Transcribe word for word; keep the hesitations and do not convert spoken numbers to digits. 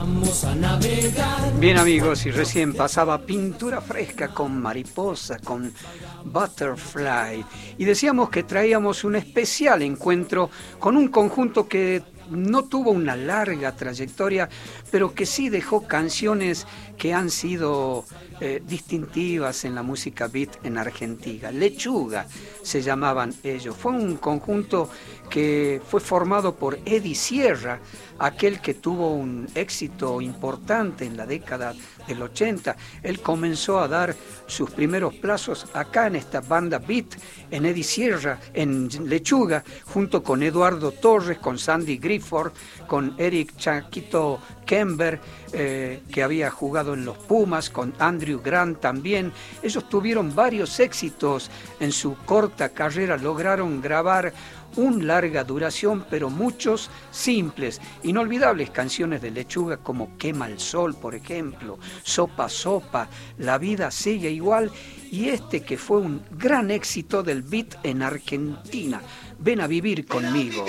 Bien amigos, y recién pasaba Pintura Fresca con Mariposa, con Butterfly, y decíamos que traíamos un especial encuentro con un conjunto que no tuvo una larga trayectoria, pero que sí dejó canciones que han sido eh, distintivas en la música beat en Argentina. Lechuga se llamaban ellos. Fue un conjunto que fue formado por Eddie Sierra, aquel que tuvo un éxito importante en la década del ochenta. Él comenzó a dar sus primeros plazos acá en esta banda beat, en Eddie Sierra, en Lechuga, junto con Eduardo Torres, con Sandy Grifford, con Eric Chaquito Kember, eh, que había jugado en los Pumas, con Andrew Grant también. Ellos tuvieron varios éxitos en su corta carrera, lograron grabar un larga duración, pero muchos simples, inolvidables canciones de Lechuga como Quema el Sol, por ejemplo, Sopa Sopa, La Vida Sigue Igual, y este que fue un gran éxito del beat en Argentina, Ven a Vivir Conmigo.